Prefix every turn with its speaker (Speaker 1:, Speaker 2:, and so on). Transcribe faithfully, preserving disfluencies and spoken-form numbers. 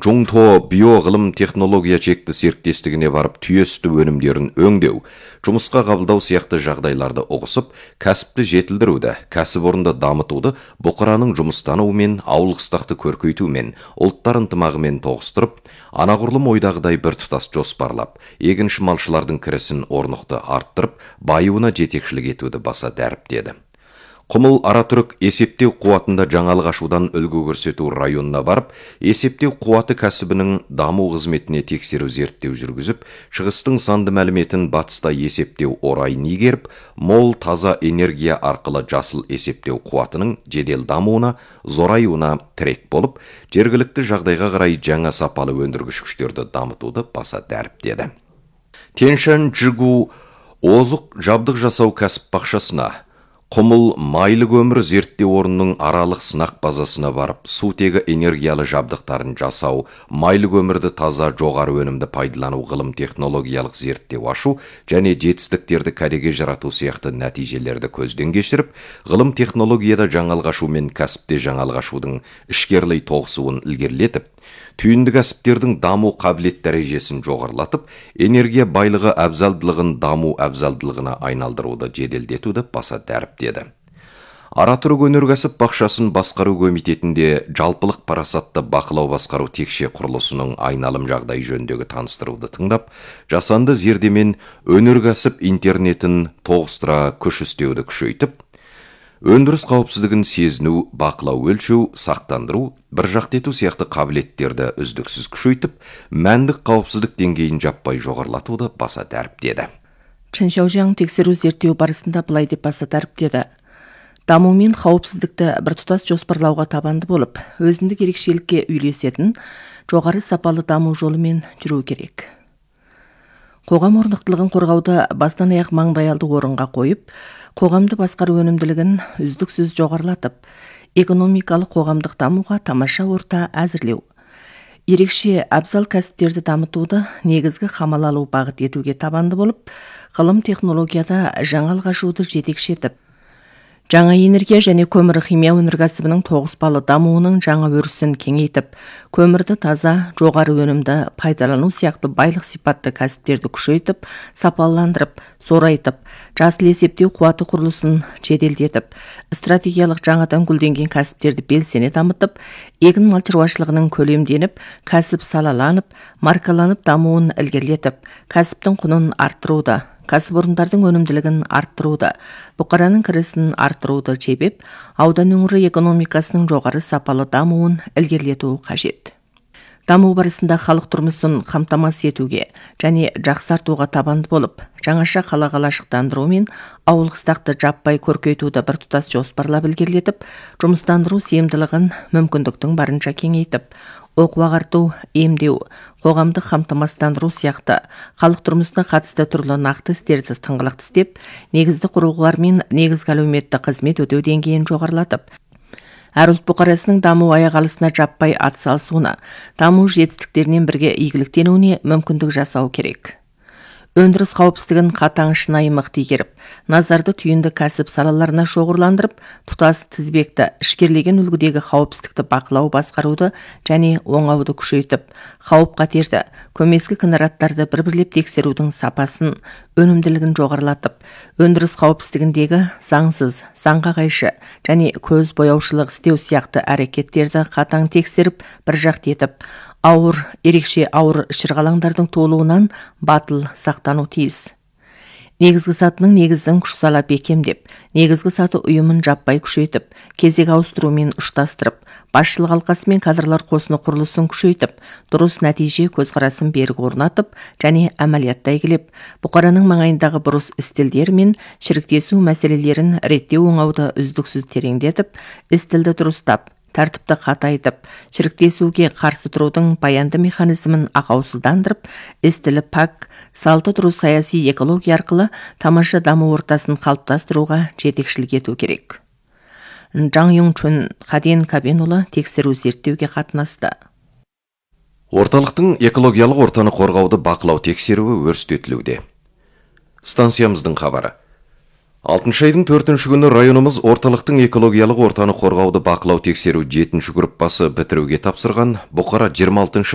Speaker 1: Жуңто биоғылым технология чекті серіктестігіне барып түйесті өнімдерін өңдеу, жұмысқа қабылдау сияқты жағдайларды ұғысып, кәсіпті жетілдіруді, кәсіпорынды дамытуды бұқараның жұмыстануымен, ауылқыстақты көркейтумен, ұлттар ынтымағымен тоғыстырып, анағұрлым ойдағыдай бір тұтас жоспарлап, егінші малшылардың кірісін орнықты арттырып, байуына жетекшілік етуді баса дәріптеді. Құмыл Аратүрік есептеу қуатында жаңалық ашудан үлгі көрсету районына барып, есептеу қуаты кәсібінің даму қызметіне тексеру зерттеу жүргізіп, шығыстың санды мәліметін батыста есептеу орайын игеріп, мол таза энергия арқылы жасыл есептеу қуатының жедел дамуына, зораюына тірек болып, жергілікті жағдайға қарай жаңа сапалы өндіргіш күштерді дамытуды баса дәріптеді. Тяньшань Жигу озық жабдық жасау кәсіп бақшасына, Құмыл майлы көмір зерттеу орнының аралық сынақ базасына барып, сутегі энергиялы жабдықтарын жасау, майлы көмірді таза жоғары өнімді пайдалану ғылым технологиялық зерттеу ашу және жетістіктерді кәдеге жарату сияқты нәтижелерді көзден кешіріп, ғылым технологияда жаңалық ашу мен кәсіпте жаңалық ашудың ішкерлей тоғысуын ілгерілетіп, түйінді кәсіптердің даму қабілет дәрежесін жоғарылатып, энергия байлығы әбзалдылығын даму әбзалдылығына айналдыруды жеделдетуді баса дәріптеді. Аратүрік өнеркәсіп бақшасын басқару комитетінде жалпылық парасатты бақылау басқару текше құрылысының айналым жағдай жөніндегі таныстыруды тыңдап, жасанды зердемен өнеркәсіп интернетін тоғыстыра күш істеуді күшейтіп, өндіріс қауіпсіздігін сезіну, бақылау өлшеу, сақтандыру, бір жақты ету сияқты қабілеттерді үздіксіз күшейтіп, мәндік қауіпсіздік деңгейін жаппай жоғарылатуды баса дәріптеді.
Speaker 2: Чын Шаужаң тексеру зерттеу барысында былай деп баса дәріптеді. Даму мен қауіпсіздікті біртұтас жоспарлауға табанды болып, өзіндік ерекшелікке үйлесетін жоғары сапалы даму жолымен жүру керек. Қоғам орнықтылығын қорғауды бастан аяқ маңдайалды орынға қойып, қоғамды басқару өнімділігін үздіксіз жоғарылатып, экономикалық қоғамдық дамуға тамаша орта әзірлеу. Ерекше абзал кәсіптерді дамытуды негізгі қамал алу бағыт етуге табанды болып, ғылым технологияда жаңалық ашуды жетекші етіп, жаңа энергия және көмір химия өнеркәсібінің тоғыспалы дамуының жаңа өрісін кеңейтіп, көмірді таза, жоғары өнімді пайдалану сияқты байлық сипатты кәсіптерді күшейтіп, сапаландырып, сорайтып, жасыл есептеу қуаты құрылысын жеделдетіп, стратегиялық жаңадан гүлденген кәсіптерді белсене дамытып, егін мал шаруашылығының көлемденіп, кәсіп салаланып, маркаланып дамуын ілгерілетіп, кәсіптің құнын арттыруды, кәсіпорындардың өнімділігін арттыруды, бұқараның кірісін арттыруды жебеп, аудан өңірі экономикасының жоғары сапалы дамуын ілгерілету қажет. Даму барысында халық тұрмысын қамтамасыз етуге және жақсартуға табанды болып, жаңаша қала қалашықтандыру мен ауыл-қыстақты жаппай көркейтуді біртұтас жоспарлап ілгерілетіп, жұмыстандыру сыйымдылығын мүмкіндіктің барынша кеңейтіп, оқу ағарту, емдеу, қоғамдық қамтамасыздандыру сияқты халық тұрмысына қатысты түрлі нақты істерді тыңғылықты істеп, негізді құрылғылар мен негізгі әлеуметтік қызмет өтеу деңгейін жоғарылатып, әр ұлт бұқарасының даму аяқ алысына жаппай атсалысуына, даму жетістіктерінен бірге игіліктенуіне мүмкіндік жасау керек. Өндіріс қауіпсіздігін қатаң шынайы мықты игеріп, назарды түйінді кәсіп салаларына шоғырландырып, тұтас тізбекті, ішкерлеген үлгідегі қауіпсіздікті бақылау басқаруды және оңауды күшейтіп, қауіп қатерді, көмескі кінараттарды бір-бірлеп тексерудің сапасын, өнімділігін жоғарылатып, өндіріс қауіпсіздігіндегі заңсыз, заңға қайшы және көз бояушылық істеу сияқты әрекеттерді қатаң тексеріп, бір жақты етіп, ауыр, ерекше ауыр шырғалаңдардың толуынан батыл сақтану тиіс. Негізгі сатының негіздің күш сала бекемдеп, негізгі саты ұйымын жаппай күшейтіп, кезек ауыстырумен ұштастырып, басшылық алқасы мен кадрлар қосыны құрылысын күшейтіп, дұрыс нәтиже көзқарасын берік орнатып және әмәлияттай келіп, бұқараның маңайындағы бұрыс істілдер мен шіріктесу мәселелерін реттеу оңауды үздіксіз тереңдетіп, істілді дұрыстап, тәртіпті қатайтып, шіріктесуге қарсы тұрудың баянды механизмін ақаусыздандырып, істілі пак, салты дұрыс саяси экология арқылы тамаша даму ортасын қалыптастыруға жетекшілік ету керек. Жаң Юңчун Хаден Кабенұлы тексеру зерттеуге қатынасты.
Speaker 1: Орталықтың экологиялық ортаны қорғауды бақылау тексеруі өрістетілуде. Станциямыздың хабары. алтыншы айдың төртінші күні районымыз орталықтың экологиялық ортаны қорғауды бақылау тексеру жетінші группасы бітіруге тапсырған. Бұқара жиырма алтыншы